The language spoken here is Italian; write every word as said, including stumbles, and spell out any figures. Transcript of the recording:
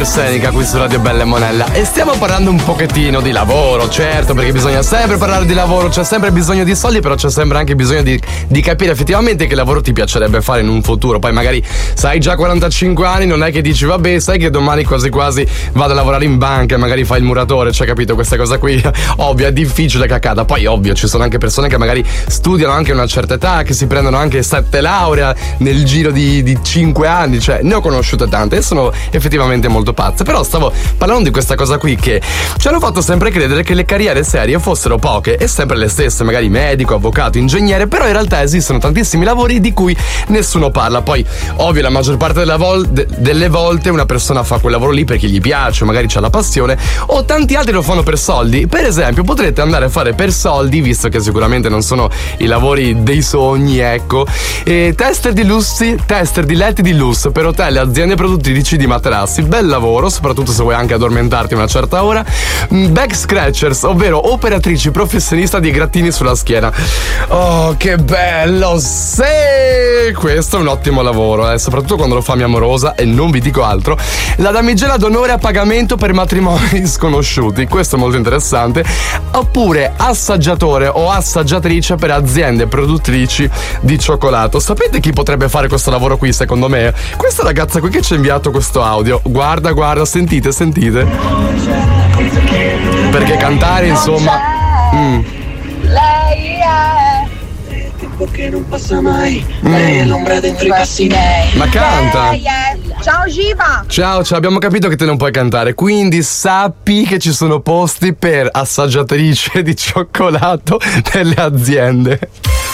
Arsenica qui su Radio Bella e Monella e stiamo parlando un pochettino di lavoro, certo, perché bisogna sempre parlare di lavoro, c'è sempre bisogno di soldi, però c'è sempre anche bisogno di, di capire effettivamente che lavoro ti piacerebbe fare in un futuro. Poi magari sai già quarantacinque anni, non è che dici vabbè, sai che domani quasi quasi vado a lavorare in banca e magari fai il muratore, cioè capito, questa cosa qui ovvio è difficile che accada. Poi ovvio ci sono anche persone che magari studiano anche a una certa età, che si prendono anche sette laurea nel giro di, di cinque anni, cioè ne ho conosciute tante e sono effettivamente molto pazze. Però stavo parlando di questa cosa qui che ci hanno fatto sempre credere che le carriere serie fossero poche e sempre le stesse, magari medico, avvocato, ingegnere, però in realtà esistono tantissimi lavori di cui nessuno parla. Poi ovvio la maggior parte della vol- de- delle volte una persona fa quel lavoro lì perché gli piace, magari c'ha la passione, o tanti altri lo fanno per soldi. Per esempio potrete andare a fare per soldi, visto che sicuramente non sono i lavori dei sogni, ecco, e tester di lussi, tester di letti di lusso per hotel e aziende produttrici di materassi. Bel lavoro, soprattutto se vuoi anche addormentarti a una certa ora. Back scratchers, ovvero operatrici professionista di grattini sulla schiena. Oh, che bello! Sì! Questo è un ottimo lavoro, eh, soprattutto quando lo fa mia amorosa, e non vi dico altro. La damigella d'onore a pagamento per matrimoni sconosciuti, questo è molto interessante. Oppure assaggiatore o assaggiatrice per aziende produttrici di cioccolato. Sapete chi potrebbe fare questo lavoro qui, secondo me? Questa ragazza qui che ci ha inviato questo audio. Guarda, guarda, sentite, sentite. Perché cantare, insomma... Mm. Lei è il tempo che non passa mai. Lei è l'ombra dentro i passi miei. Ma canta. Lei è... Ciao Giva. Ciao, ciao, abbiamo capito che te non puoi cantare, quindi sappi che ci sono posti per assaggiatrice di cioccolato nelle aziende.